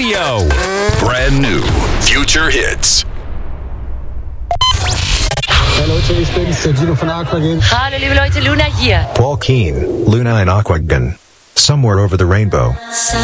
Radio. Brand new future hits. Hey Leute, ich bin's, der Gino von Aquagen. Hallo liebe Leute, Luna hier. Paul Keen, Luna and Aquagen. Somewhere over the rainbow.